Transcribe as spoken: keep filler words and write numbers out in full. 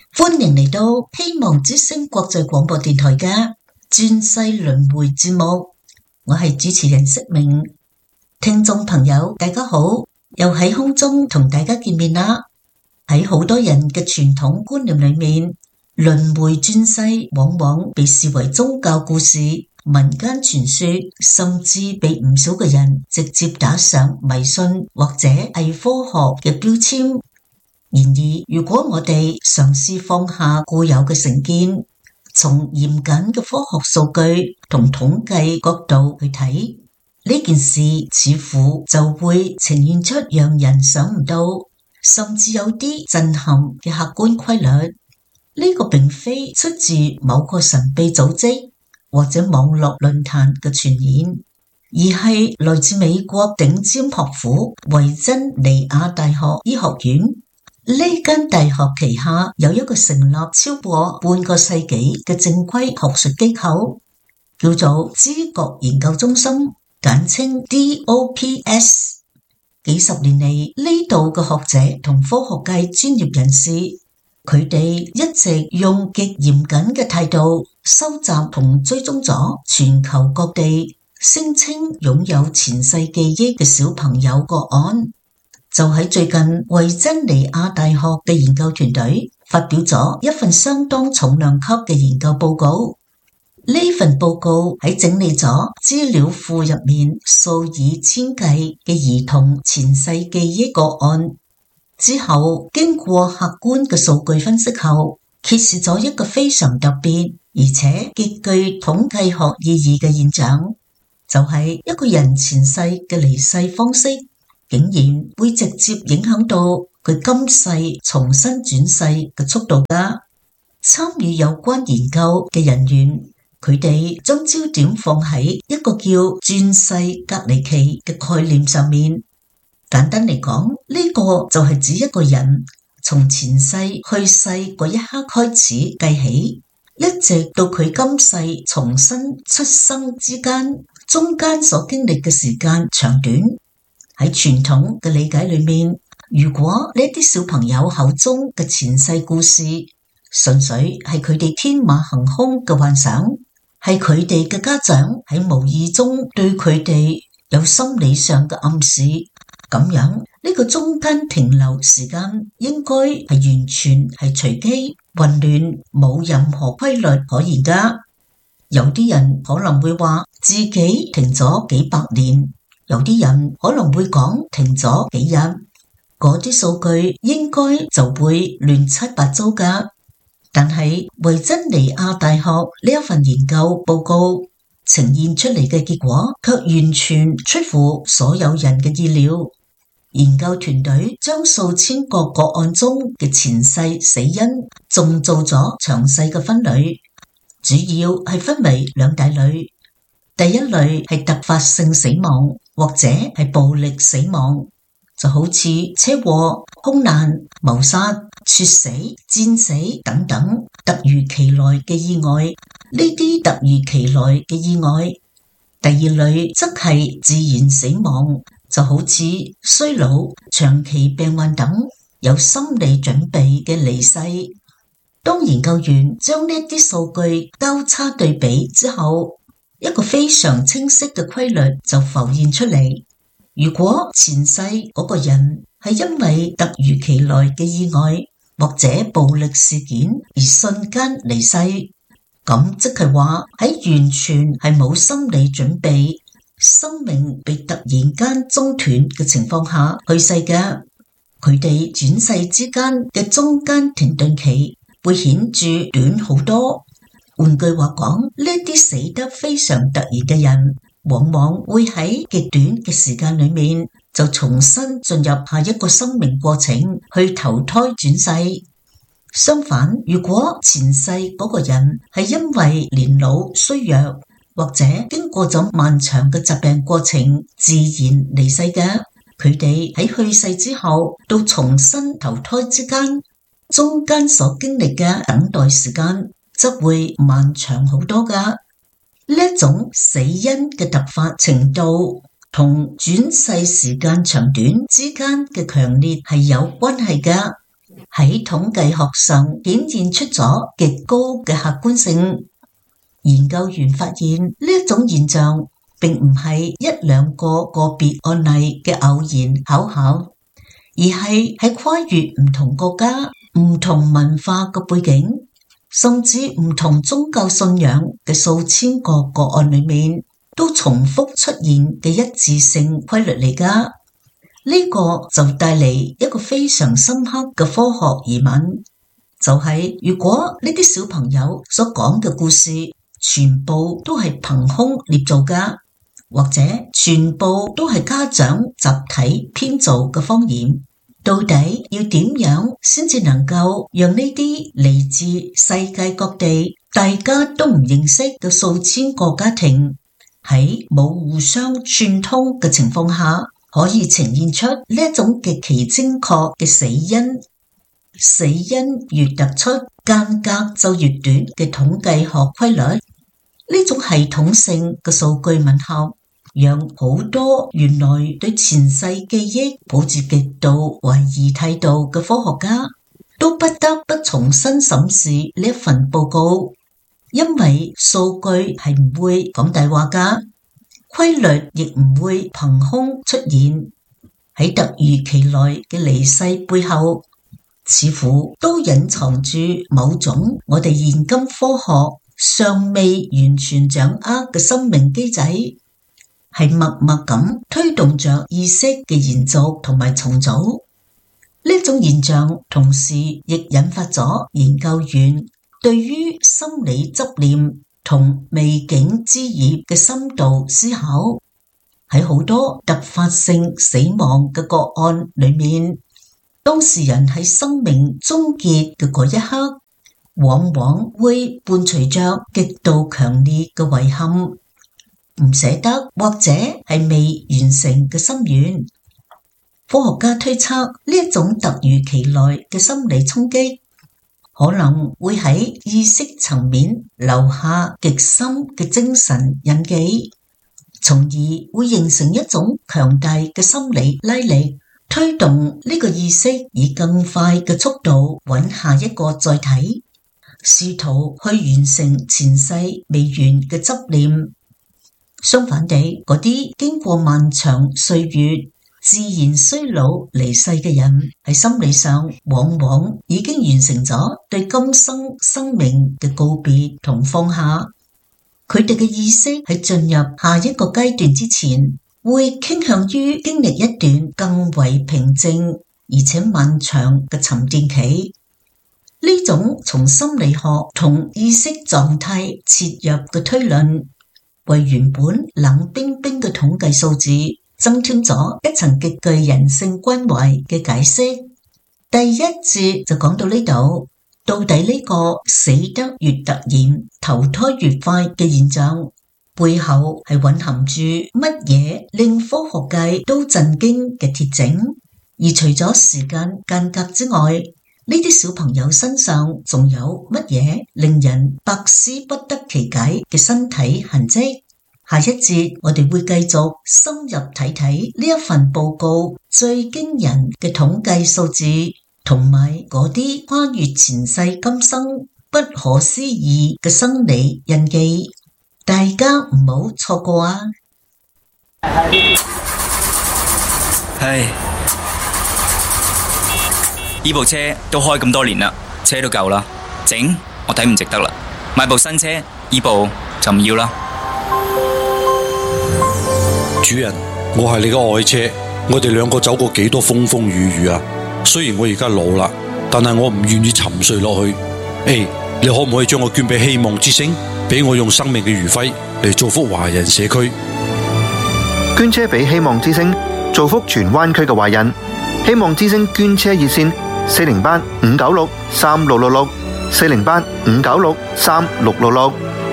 歡迎嚟到希望之聲國際廣播電台嘅轉世輪迴節目，我係主持人釋明。聽眾朋友大家好，又喺空中同大家見面啦。喺好多人嘅傳統觀念裏面，輪迴轉世往往被視為宗教故事、民間傳說，甚至被唔少嘅人直接打上迷信或者偽科學嘅標籤。然而，如果我哋嘗試放下固有嘅成見，從嚴謹嘅科學數據同統計角度去睇，呢件事似乎就會呈現出讓人想唔到，甚至有啲震撼嘅客觀規律。呢個並非出自某個神秘組織或者網絡論壇嘅傳言，而係來自美國頂尖學府維珍尼亞大學醫學院。呢間大學旗下有一個成立超過半個世紀嘅正規學術機構，叫做知覺研究中心，簡稱 D O P S。 幾十年嚟，呢度嘅學者同科學界專業人士，佢哋一直用極嚴謹嘅態度收集同追蹤咗全球各地聲稱擁有前世記憶嘅小朋友個案。就喺最近，維珍尼亞大學嘅研究團隊發表咗一份相當重量級嘅研究報告。呢份報告喺整理咗資料庫入面數以千計嘅兒童前世記憶個案之後，經過客觀嘅數據分析後，揭示咗一個非常特別而且極具統計學意義嘅現象，就係一個人前世嘅離世方式竟然會直接影響到佢今世重新轉世嘅速度㗎。參與有關研究嘅人員，佢哋將焦點放喺一個叫轉世隔離期嘅概念上面。簡單嚟講，呢個就係指一個人從前世去世嗰一刻開始計起，一直到佢今世重新出生之間，中間所經歷嘅時間長短。喺傳統嘅理解裏面，如果呢啲小朋友口中嘅前世故事純粹係佢哋天馬行空嘅幻想，係佢哋嘅家長喺無意中對佢哋有心理上嘅暗示，咁樣呢個中間停留時間應該係完全係隨機混亂，冇任何規律可言㗎。有啲人可能會話自己停咗幾百年，有啲人可能會講停咗幾日，嗰啲數據應該就會亂七八糟㗎。但係維珍尼亞大學呢一份研究報告呈現出嚟嘅結果卻完全出乎所有人嘅意料。研究團隊將數千個個案中嘅前世死因仲做咗詳細嘅分類，主要係分為兩大類。第一類係突發性死亡或者係暴力死亡，就好似車禍、空難、謀殺、猝死、戰死等等突如其來嘅意外。呢啲突如其來嘅意外。第二類則係自然死亡，就好似衰老、長期病患等有心理準備嘅離世。當研究員將呢啲數據交叉對比之後，一個非常清晰嘅規律就浮現出嚟。如果前世嗰個人係因為突如其來嘅意外或者暴力事件而瞬間離世，咁即係話喺完全係冇心理準備，生命被突然間中斷嘅情況下去世嘅，佢哋轉世之間嘅中間停頓期會顯著短好多。換句話講，呢啲死得非常突然嘅人，往往會喺極短嘅時間裏面就重新進入下一個生命過程，去投胎轉世。相反，如果前世嗰個人係因為年老衰弱，或者經過咗漫長嘅疾病過程自然離世嘅，佢哋喺去世之後到重新投胎之間，中間所經歷嘅等待時間則會漫長好多㗎。呢一種死因嘅突發程度同轉世時間長短之間嘅強烈係有關係㗎。 喺統計學上顯現出咗極高嘅客觀性。研究員發現呢一種現象並唔係一兩個個別案例嘅偶然巧合，而係喺跨越唔同國家、唔同文化嘅背景，甚至唔同宗教信仰嘅數千個個案裏面都重複出現嘅一致性規律嚟㗎。呢個就帶嚟一個非常深刻嘅科學疑問，就係如果呢啲小朋友所講嘅故事全部都係憑空捏造㗎，或者全部都係家長集體編造嘅謊言，到底要點樣先至能夠讓呢啲嚟自世界各地大家都唔認識嘅數千個家庭喺冇互相串通嘅情況下，可以呈現出呢一種極其精確嘅死因？死因越突出，間隔就越短嘅統計學規律。呢種系統性嘅數據吻合，讓好多原來對前世記憶抱住極度懷疑態度嘅科學家，都不得不重新審視呢一份報告，因為數據係唔會講大話㗎，規律亦唔會憑空出現。喺突如其來嘅離世背後，似乎都隱藏住某種我哋現今科學尚未完全掌握嘅生命機制，係默默咁推動着意識嘅延續同埋重組。呢種現象同時亦引發咗研究員對於心理執念同未竟之業嘅深度思考。喺好多突發性死亡嘅個案裏面，當事人喺生命終結嘅嗰一刻，往往會伴隨着極度強烈嘅遺憾、唔捨得或者係未完成嘅心願。科學家推測呢一種突如其來嘅心理衝擊，可能會喺意識層面留下極深嘅精神印記，從而會形成一種強大嘅心理拉力，推動呢個意識以更快嘅速度揾下一個載體，試圖去完成前世未完嘅執念。相反地，嗰啲經過漫長歲月自然衰老離世嘅人，喺心理上往往已經完成咗對今生生命嘅告別同放下。佢哋嘅意識喺進入下一個階段之前，會傾向於經歷一段更為平靜而且漫長嘅沉澱期。呢種從心理學同意識狀態切入嘅推論，為原本冷冰冰嘅統計數字增添咗一層極具人性關懷嘅解釋。第一節就講到呢度，到底呢個死得越突然、投胎越快嘅現象背後係蘊含住乜嘢令科學界都震驚嘅鐵證？而除咗時間間隔之外，呢啲小朋友身上仲有乜嘢令人百思不得其解嘅身體痕跡？下一節我哋會繼續深入睇睇呢一份報告最驚人嘅統計數字，同埋嗰啲跨越前世今生不可思議嘅生理印記，大家唔好錯過啊！ 唉，呢部車都開咁多年啦，車都舊啦，整我睇唔值得啦，買部新車，呢部就唔要啦。 主人，我係你嘅愛車，我哋兩個走過幾多風風雨雨啊！雖然我而家老啦，但係我唔願意沉睡落去。誒，你可唔可以將我捐俾希望之星，俾我用生命嘅餘暉嚟造福華人社區？ 捐車俾希望之星，造福全灣區嘅華人。希望之星捐車熱線：四零八五九六三六六六，四零八五九六三六六六。